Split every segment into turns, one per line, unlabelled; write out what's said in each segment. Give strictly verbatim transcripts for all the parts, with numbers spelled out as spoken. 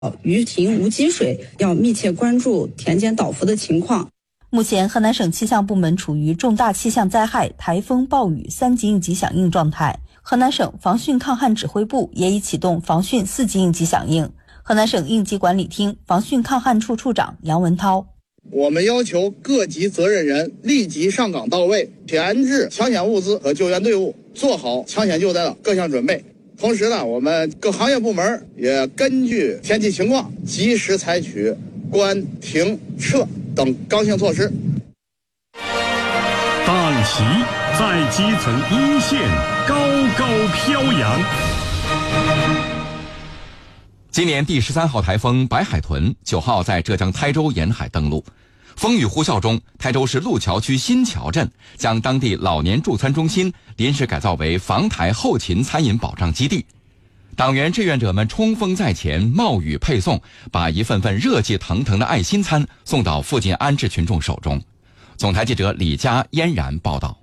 鱼塘无积水，要密切关注田间倒伏的情况。
目前，河南省气象部门处于重大气象灾害、台风、暴雨三级应急响应状态。河南省防汛抗旱指挥部也已启动防汛四级应急响应。河南省应急管理厅防汛抗旱处处长杨文涛：
我们要求各级责任人立即上岗到位，前置抢险物资和救援队伍，做好抢险救灾的各项准备。同时呢，我们各行业部门也根据天气情况，及时采取关、停、撤等刚性措施。
大旗在基层一线高高飘扬。
今年第十三号台风白海豚九号在浙江台州沿海登陆，风雨呼啸中，台州市路桥区新桥镇将当地老年助餐中心临时改造为防台后勤餐饮保障基地。党员志愿者们冲锋在前，冒雨配送，把一份份热气腾腾的爱心餐送到附近安置群众手中。总台记者李佳嫣然报道。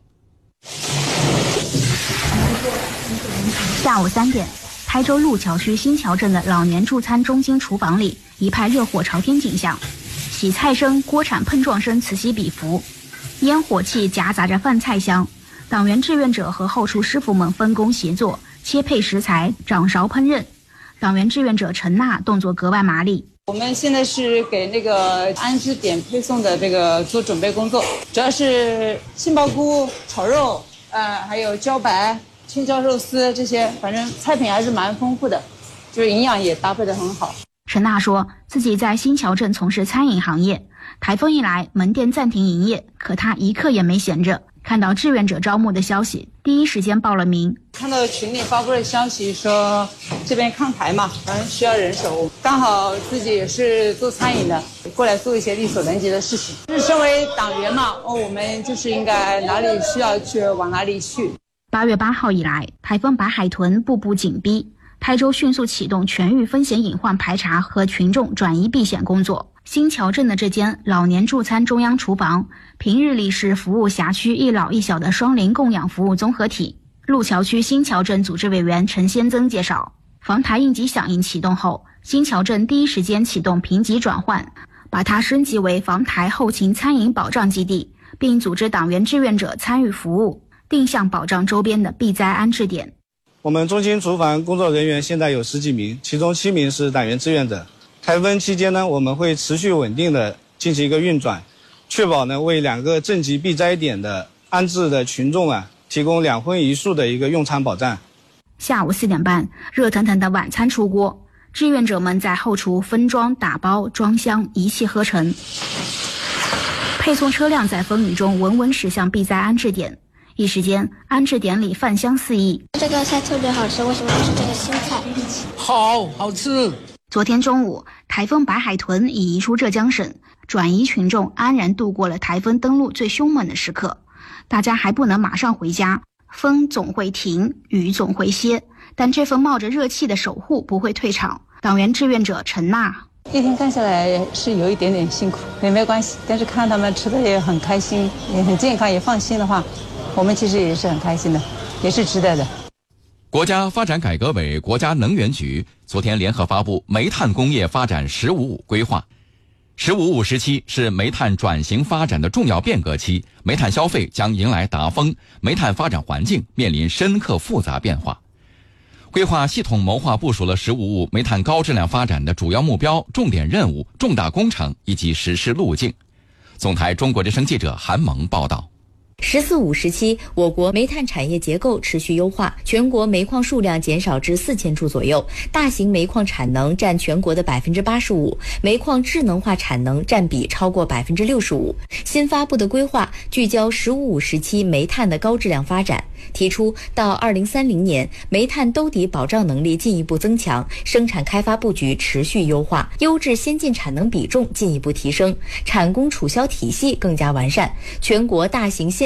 下午三点，台州路桥区新桥镇的老年助餐中心厨房里一派热火朝天景象，洗菜声、锅铲碰撞声此起彼伏，烟火气夹杂着饭菜香。党员志愿者和后厨师傅们分工协作，切配食材，掌勺烹饪。党员志愿者陈娜动作格外麻利。
我们现在是给那个安置点配送的这个做准备工作，主要是杏鲍菇炒肉，呃，还有茭白、青椒肉丝这些，反正菜品还是蛮丰富的，就是营养也搭配得很好。
陈娜说自己在新桥镇从事餐饮行业，台风一来，门店暂停营业，可她一刻也没闲着。看到志愿者招募的消息，第一时间报了名。
看到群里发布的消息说这边抗台嘛，反正需要人手，刚好自己也是做餐饮的，过来做一些力所能及的事情。就是身为党员嘛，哦，我们就是应该哪里需要去往哪里去。
八月八号以来，台风白海豚步步紧逼，台州迅速启动全域风险隐患排查和群众转移避险工作。新桥镇的这间老年助餐中央厨房，平日里是服务辖区一老一小的双龄供养服务综合体。路桥区新桥镇组织委员陈先增介绍，防台应急响应启动后，新桥镇第一时间启动评级转换，把它升级为防台后勤餐饮保障基地，并组织党员志愿者参与服务，定向保障周边的避灾安置点。
我们中心厨房工作人员现在有十几名，其中七名是党员志愿者。台风期间呢，我们会持续稳定的进行一个运转，确保呢为两个镇级避灾点的安置的群众啊提供两荤一素的一个用餐保障。
下午四点半，热腾腾的晚餐出锅，志愿者们在后厨分装、打包、装箱，一气呵成。配送车辆在风雨中稳稳驶向避灾安置点，一时间安置点里饭香四溢。
这个菜特别好吃，为什么是这个新菜？
好好吃。
昨天中午，台风白海豚已移出浙江省，转移群众安然度过了台风登陆最凶猛的时刻。大家还不能马上回家，风总会停，雨总会歇，但这份冒着热气的守护不会退场。党员志愿者陈娜：
一天干下来是有一点点辛苦，也没关系，但是看他们吃的也很开心，也很健康，也放心的话，我们其实也是很开心的，也是值得的。
国家发展改革委、国家能源局昨天联合发布煤炭工业发展“十五五”规划。“十五五”时期是煤炭转型发展的重要变革期，煤炭消费将迎来达峰，煤炭发展环境面临深刻复杂变化。规划系统谋划部署了“十五五”煤炭高质量发展的主要目标、重点任务、重大工程以及实施路径。总台中国之声记者韩萌报道。
十四五时期，我国煤炭产业结构持续优化，全国煤矿数量减少至四千处左右，大型煤矿产能占全国的百分之八十五，煤矿智能化产能占比超过百分之六十五。新发布的规划聚焦“十五五”时期煤炭的高质量发展，提出到二零三零年，煤炭兜底保障能力进一步增强，生产开发布局持续优化，优质先进产能比重进一步提升，产供储销体系更加完善，全国大型现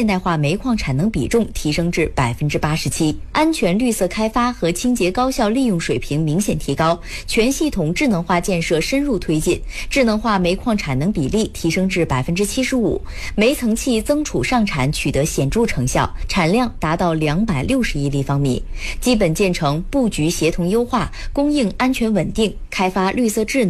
现代化煤矿产能比重提升至百分之八十七，安全绿色开发和清洁高效利用水平明显提高，全系统智能化建设深入推进，智能化煤矿产能比例提升至百分之七十五，煤层气增储上产取得显著成效，产量达到两百六十亿立方米，基本建成布局协同优化，供应安全稳定，开发绿色智能。